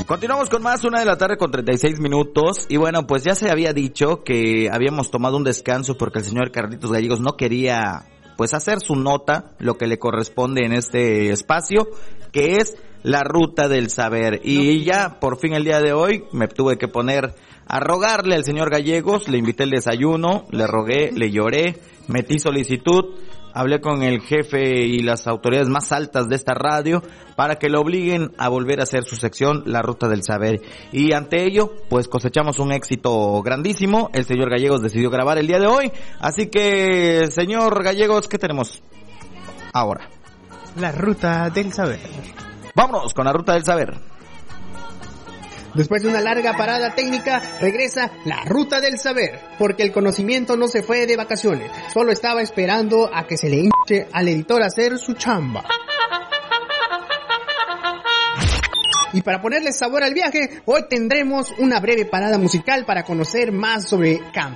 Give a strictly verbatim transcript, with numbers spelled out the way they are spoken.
Continuamos con más, una de la tarde con treinta y seis minutos. Y bueno, pues ya se había dicho que habíamos tomado un descanso porque el señor Carlitos Gallegos no quería pues hacer su nota, lo que le corresponde en este espacio, que es la ruta del saber. Y ya por fin el día de hoy me tuve que poner a rogarle al señor Gallegos, le invité el desayuno, le rogué, le lloré, metí solicitud, hablé con el jefe y las autoridades más altas de esta radio para que lo obliguen a volver a hacer su sección, La Ruta del Saber. Y ante ello, pues cosechamos un éxito grandísimo. El señor Gallegos decidió grabar el día de hoy. Así que, señor Gallegos, ¿qué tenemos ahora? La Ruta del Saber. Vámonos con La Ruta del Saber. Después de una larga parada técnica, regresa La Ruta del Saber, porque el conocimiento no se fue de vacaciones, solo estaba esperando a que se le hinche al editor a hacer su chamba. Y para ponerle sabor al viaje, hoy tendremos una breve parada musical para conocer más sobre Camp